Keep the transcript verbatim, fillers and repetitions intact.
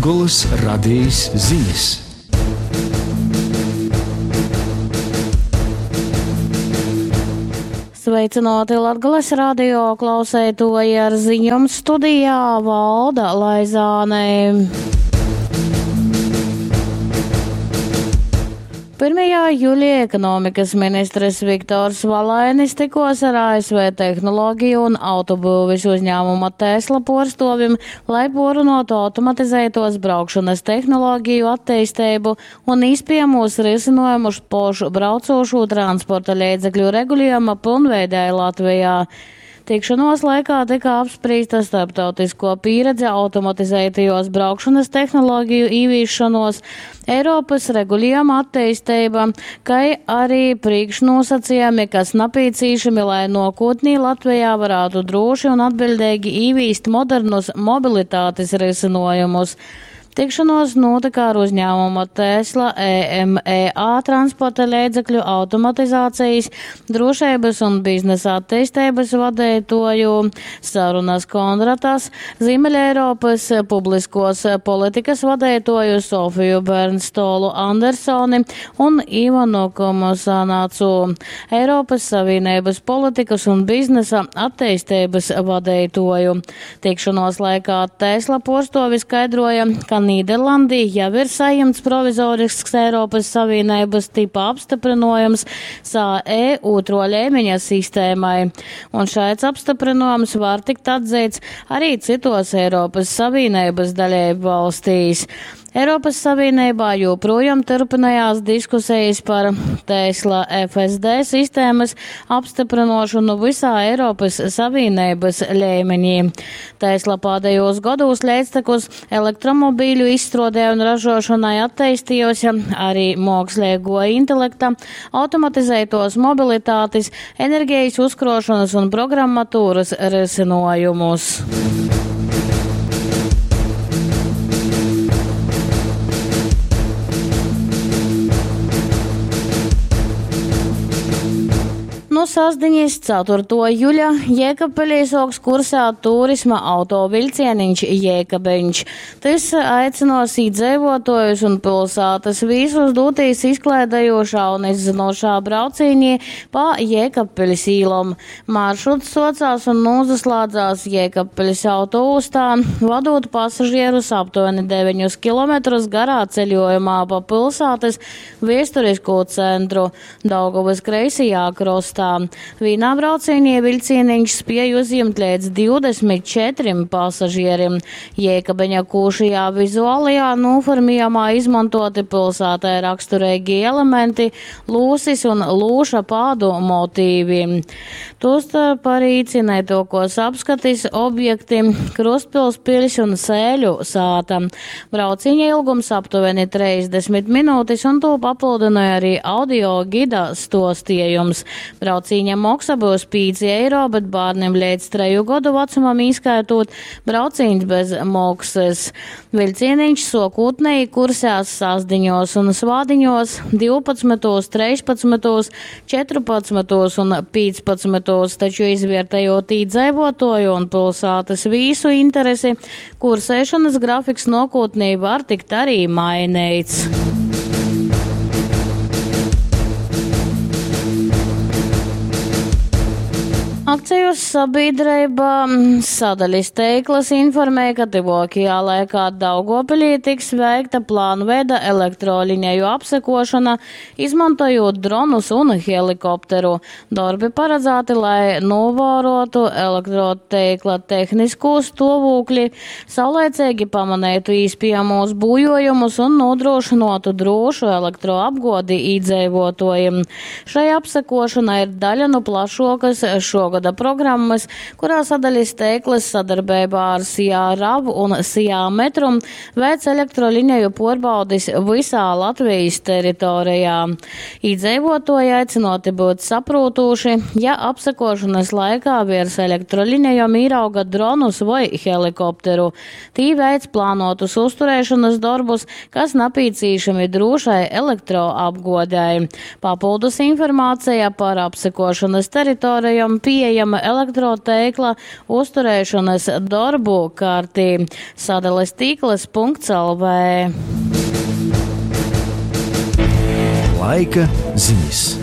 Latgolas radijas ziņas. Sveicināti Latgolas radio klausētoji, ar ziņām studijā Valda Laizāne. pirmajā jūlijā ekonomikas ministrs Viktors Valainis tikos ar A S V tehnoloģiju un autobūvis uzņēmuma Tesla porstovim, lai porunātu automatizētos braukšanas tehnoloģiju attīstību un izpējamos risinājumus pošu braucošu transporta līdzekļu regulējuma pilnveidē Latvijā. Tikšanos laikā tika apspriesta starptautisko pieredze automatizētajos braukšanas tehnoloģiju īvīšanos, Eiropas regulējuma attīstība, kā arī priekšnosacījumi, kas nepieciešami, lai nākotnē Latvijā varētu droši un atbildīgi īvīst modernus mobilitātes risinājumus. Tikšanos notika ar uzņēmuma Tesla E M E A transporta līdzekļu automatizācijas, drošības un biznesa attīstības vadītāju Sarunas Kondratas, Ziemeļeiropas publiskos politikas vadītāju Sofiju Bernstolu Andersoni un Ivanu Komosanācu, Eiropas Savienības politikas un biznesa attīstības vadītāju. Tikšanos laikā Tesla porstovi skaidroja, ka Nīderlandī jau ir saņemts provizorisks Eiropas Savienības tipa apstiprinājums S A E otro līmeņa sistēmai, un šāds apstiprinājums var tikt atzīts arī citos Eiropas Savienības dalību valstīs. Eiropas Savienībā joprojām turpinājās diskusijas par Tesla F S D sistēmas apstiprinošanu visā Eiropas Savienības līmenī. Tesla pēdējos gados līdztekus elektromobīļu izstrādē un ražošanai attīstījusi arī mākslīgo intelekta, automatizētos mobilitātes, enerģijas uzkrāšanas un programmatūras risinājumus. No sastdiņas ceturto jūļa Jēkabpilī soks kursā turisma autoviļcieniņš Jēkabiņš. Tas aicinās iedzīvotājus un pilsētas visus doties izklaidējošā un izzinošā braucīņī pa Jēkabpilis īlom. Maršruts socās un nozaslādzās Jēkabpilis autoostā, vadot pasažierus aptuveni deviņus kilometrus garā ceļojumā pa pilsētas vēsturisko centru Daugavas kreisajā krostā. Vienā braucienī viļcieniņš spēja uzņemt līdz divdesmit četriem pasažieriem. Jēkabiņa kūšajā vizuālajā noformījumā izmantoti pilsētai raksturīgi elementi, lūsis un lūša pādu motīvi. Tostarp arī cinētokos apskatis objekti Krustpils pilis un Sēļu sāta. Brauciņa ilgums aptuveni trīsdesmit minūtes un to papildināja arī audio gida stostījums. Brauciņa maksa būs pieci eiro, bet bērniem līdz treju gadu vecumam izskaitot brauciņš bez maksas. Viļcieniņš sākotnēji kursās sastdiņos un svādiņos divpadsmitos, trīspadsmitos, četrpadsmitos un piecpadsmitos, taču izvērtējot iedzīvotāju un pilsētas visu interesi, kursēšanas grafiks nākotnē var tikt arī mainīts. Akcijas sabiedrība sadaļas teiklas informēja, ka tuvākajā laikā Daugavpilī tiks veikta plānveida elektroliņeju apsekošana, izmantojot dronus un helikopteru. Darbi paredzēti, lai novērotu elektroteikla tehnisko stāvokli, saulēcīgi pamanītu iespējamos būjojumus un nodrošinātu drošu elektroapgādi iedzīvotājiem. Šai apsekošanai ir daļa no plašākas šogad gada programmas, kurā sadaļas teiklas sadarbībā ar Sijā Rabu un Sijā Metrum veic elektroliņeju porbaudis visā Latvijas teritorijā. Iedzīvotāji aicinoti būt saprūtūši, ja apsekošanas laikā virs elektroliņejām ierauga dronus vai helikopteru. Tī veic plānotus uzturēšanas darbus, kas nepieciešami drošai elektroapgādei. Papildus informācija par apsekošanas teritorijām pieejama pieejama elektroteikla uzturēšanas darbu kārtī sadales tīklas punkts L V. Laika ziņas.